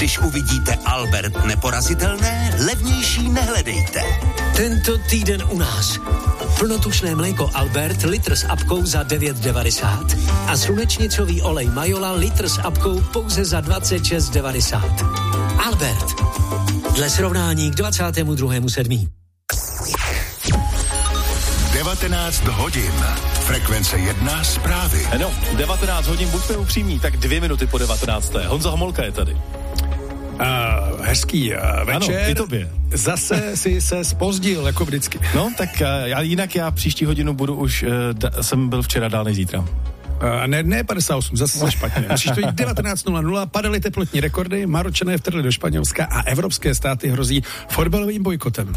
Když uvidíte Albert neporazitelné, levnější nehledejte. Tento týden u nás. Plnotučné mléko Albert litr s apkou za 9,90 a slunečnicový olej Majola litr s apkou pouze za 26,90. Albert. Dle srovnání k 22.7. 19 hodin. Frekvence 1 zprávy. No, 19 hodin, buďme upřímní, tak 2 minuty po 19. Honza Homolka je tady. Hezký večer. Ano, i tobě. Zase si se zpozdil, jako vždycky. No, tak já příští hodinu budu už, jsem byl včera dál než zítra. Ne 58, zase špatně. Musíš to jít 19:00, padaly teplotní rekordy, Maročané vtrhli do Španělska a evropské státy hrozí fotbalovým bojkotem.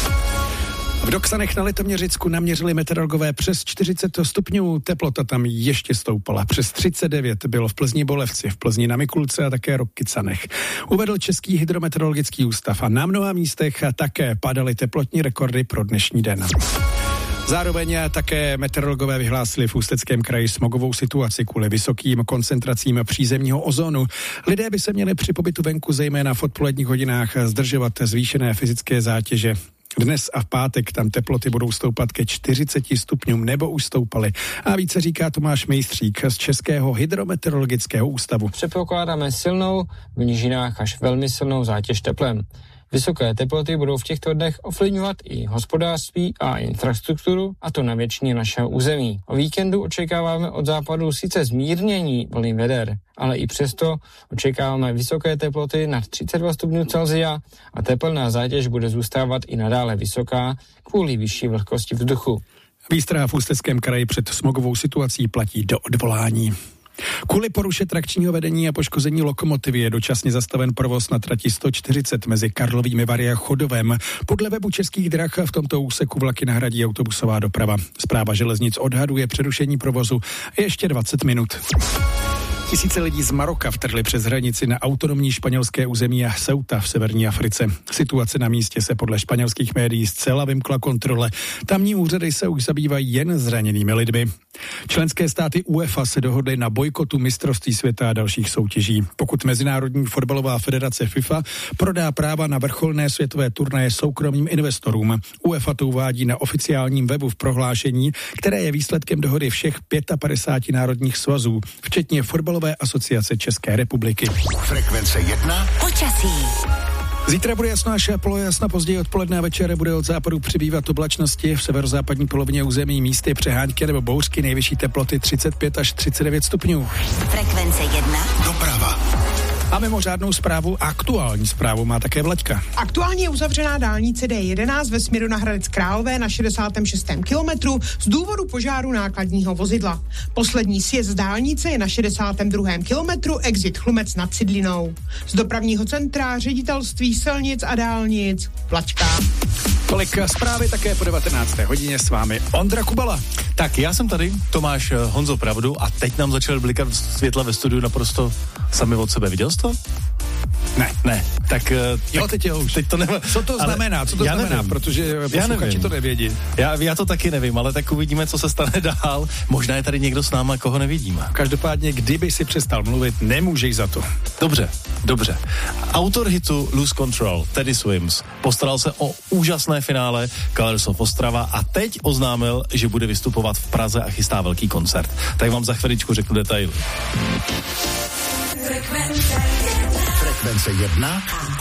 V Doksanech na Litoměřicku naměřili meteorologové přes 40 stupňů, teplota tam ještě stoupala. Přes 39 bylo v Plzni Bolevci, v Plzni na Mikulce a také Rokycanech. Uvedl Český hydrometeorologický ústav a na mnoha místech také padaly teplotní rekordy pro dnešní den. Zároveň také meteorologové vyhlásili v Ústeckém kraji smogovou situaci kvůli vysokým koncentracím přízemního ozonu. Lidé by se měli při pobytu venku zejména v odpoledních hodinách zdržovat zvýšené fyzické zátěže. Dnes a v pátek tam teploty budou stoupat ke 40 stupňům nebo už stoupaly. A více říká Tomáš Mejstřík z Českého hydrometeorologického ústavu. Předpokládáme silnou, v nížinách až velmi silnou zátěž teplem. Vysoké teploty budou v těchto dnech ovlivňovat i hospodářství a infrastrukturu, a to na většině našeho území. O víkendu očekáváme od západu sice zmírnění vlny veder, ale i přesto očekáváme vysoké teploty nad 32 stupňů Celsia a tepelná zátěž bude zůstávat i nadále vysoká kvůli vyšší vlhkosti vzduchu. Výstraha v Ústeckém kraji před smogovou situací platí do odvolání. Kvůli poruše trakčního vedení a poškození lokomotivy je dočasně zastaven provoz na trati 140 mezi Karlovými Vary a Chodovem. Podle webu Českých drah v tomto úseku vlaky nahradí autobusová doprava. Správa železnic odhaduje přerušení provozu ještě 20 minut. Tisíce lidí z Maroka vtrhli přes hranici na autonomní španělské území Ceuta v severní Africe. Situace na místě se podle španělských médií zcela vymkla kontrole. Tamní úřady se už zabývají jen zraněnými lidmi. Členské státy UEFA se dohodly na bojkotu mistrovství světa a dalších soutěží. Pokud Mezinárodní fotbalová federace FIFA prodá práva na vrcholné světové turnaje soukromým investorům. UEFA to uvádí na oficiálním webu v prohlášení, které je výsledkem dohody všech 55 národních svazů, včetně fotbalové asociace České republiky. Frekvence 1. Počasí. Zítra bude jasno až polojasno, později odpoledne a večer bude od západu přibývat oblačnosti, v severozápadní polovině území místy přehánky nebo bouřky, nejvyšší teploty 35 až 39 stupňů. Frekvence 1. Doprava. A mimořádnou zprávu, aktuální zprávu má také Vlaďka. Aktuálně je uzavřená dálnice D11 ve směru na Hradec Králové na 66. kilometru z důvodu požáru nákladního vozidla. Poslední sjezd dálnice je na 62. kilometru exit Chlumec nad Cidlinou. Z dopravního centra Ředitelství silnic a dálnic Vlaďka. Tolik zprávy také po 19. hodině, s vámi Ondra Kubala. Tak já jsem tady, Tomáš Honzo pravdu, a teď nám začal blikat světla ve studiu naprosto sami od sebe. Viděl jsi to? Ne. Tak jo, teď jo už. Teď to nevím. Co to znamená? Co to znamená? Nevím. Protože posluchači to nevědí. Já to taky nevím, ale tak uvidíme, co se stane dál. Možná je tady někdo s náma, koho nevidíme. Každopádně, kdyby si přestal mluvit, nemůžeš za to. Dobře. Autor hitu Lose Control, Teddy Swims, postaral se o úžasné finále Colors of Ostrava a teď oznámil, že bude vystupovat v Praze a chystá velký koncert. Tak vám za chviličku řeknu detaily. Frekvence 1.